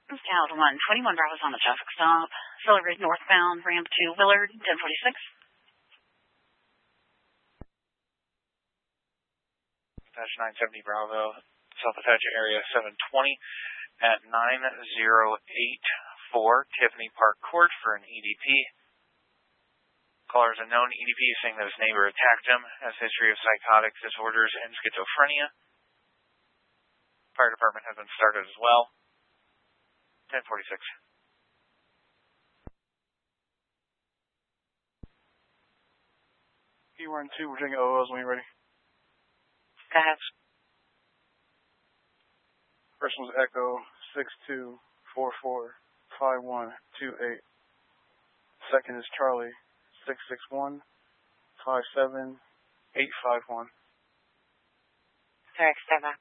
Scout 121 Bravo's on the traffic stop. Celebrate northbound, ramp to Willard, 1046. Attach 970 Bravo, South Apache area 720 at 9084 Tiffany Park Court for an EDP. Caller is a known EDP saying that his neighbor attacked him, has history of psychotic disorders and schizophrenia. Fire department has been started as well. 1046. P1-2, Virginia OLs when you're ready. Go ahead. First one's Echo 62445128. Second is Charlie 661-57851. Correct, stand by.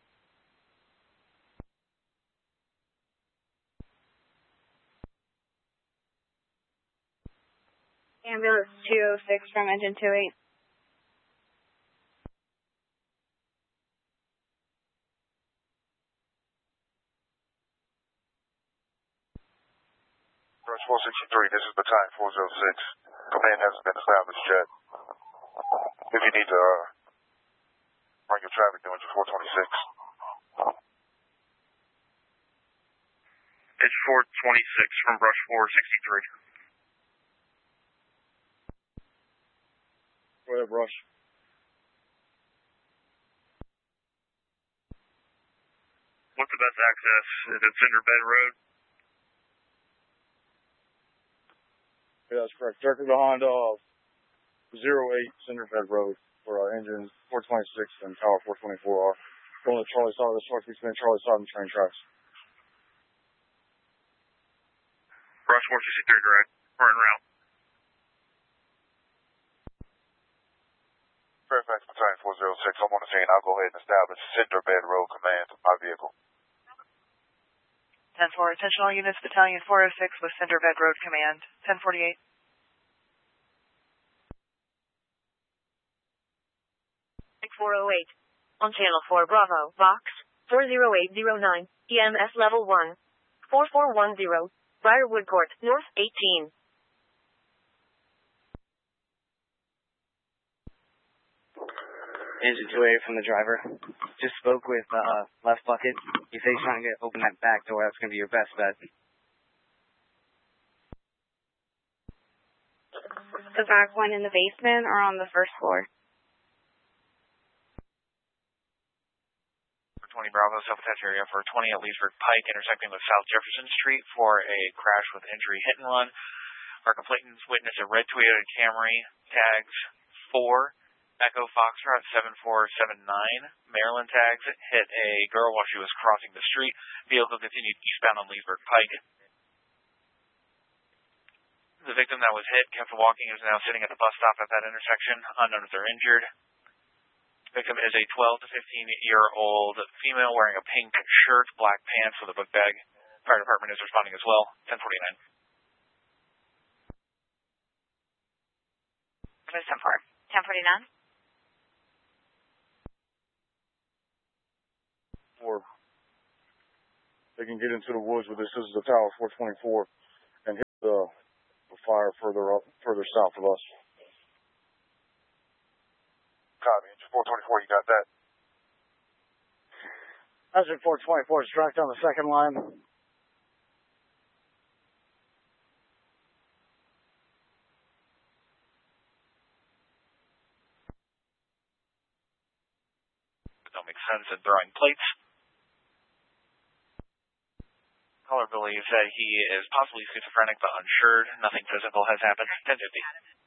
Ambulance 206 from engine 28. Rush 463, this is Battalion 406. Command hasn't been established yet. If you need to run your traffic, then it's 426. It's 426 from Brush 463. Go ahead, Brush. What's the best access? Is it Cinder Bed Road? Yeah, that's correct. Directly behind 08 Cinderbed Road for engines 426 and Tower 424 are going to Charlie side of the short piece, Charlie side of the train tracks. Brush 463 direct. We're en route. Fairfax Battalion 406, I'm on the scene. I'll go ahead and establish Cinderbed Road command of my vehicle. 10-4, attention all units, Battalion 406 with Cinderbed Road command. 1048. 408. On channel 4 Bravo, box 40809, EMS level 1. 4410, Briarwood Court, North 18. Engine 2A from the driver. Just spoke with left bucket. He said he's trying to open that back door. That's going to be your best bet. The back one in the basement or on the first floor? 20 Bravo, South Apache area for 20 at Leesburg Pike, intersecting with South Jefferson Street for a crash with injury hit and run. Our complainants witnessed a red Toyota Camry, tags 4, Echo Foxtrot 7479, Maryland tags, hit a girl while she was crossing the street. Vehicle continued eastbound on Leesburg Pike. The victim that was hit kept walking and is now sitting at the bus stop at that intersection, unknown if they're injured. Victim is a 12 to 15-year-old female wearing a pink shirt, black pants with a book bag. Fire department is responding as well. 1049. What is 10-4? 1049? Or they can get into the woods with this. This is the Tower 424 and hit the fire further south of us. Copy. Engine 424, you got that? Hazard 424 is tracked on the second line. It don't make sense in throwing plates. Caller believes that he is possibly schizophrenic but unsure. Nothing physical has happened. 1050.